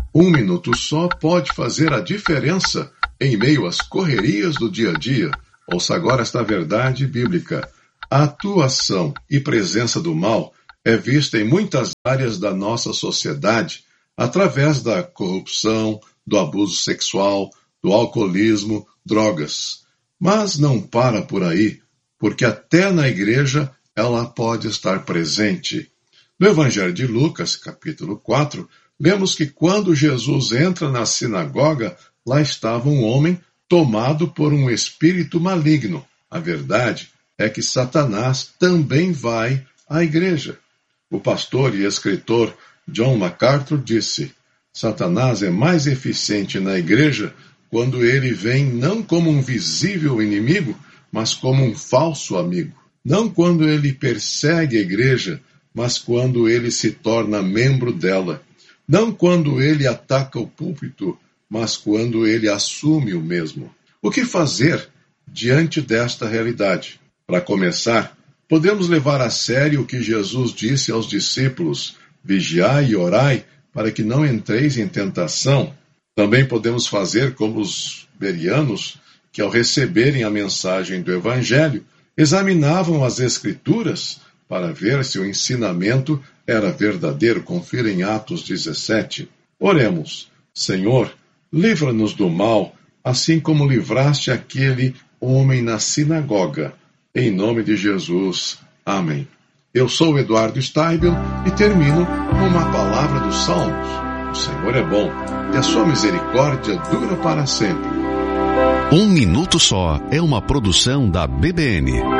Um minuto só pode fazer a diferença em meio às correrias do dia a dia. Ouça agora esta verdade bíblica. A atuação e presença do mal é vista em muitas áreas da nossa sociedade, através da corrupção, do abuso sexual, do alcoolismo, drogas. Mas não para por aí, porque até na igreja ela pode estar presente. No Evangelho de Lucas, capítulo 4, lemos que quando Jesus entra na sinagoga, lá estava um homem tomado por um espírito maligno. A verdade é que Satanás também vai à igreja. O pastor e escritor John MacArthur disse: Satanás é mais eficiente na igreja quando ele vem não como um visível inimigo, mas como um falso amigo. Não quando ele persegue a igreja, mas quando ele se torna membro dela. Não quando ele ataca o púlpito, mas quando ele assume o mesmo. O que fazer diante desta realidade? Para começar, podemos levar a sério o que Jesus disse aos discípulos: vigiai e orai para que não entreis em tentação. Também podemos fazer como os bereanos, que ao receberem a mensagem do Evangelho, examinavam as Escrituras para ver se o ensinamento era verdadeiro. Confira em Atos 17. Oremos. Senhor, livra-nos do mal, assim como livraste aquele homem na sinagoga. Em nome de Jesus. Amém. Eu sou Eduardo Steibel e termino com uma palavra dos Salmos. O Senhor é bom e a sua misericórdia dura para sempre. Um Minuto Só é uma produção da BBN.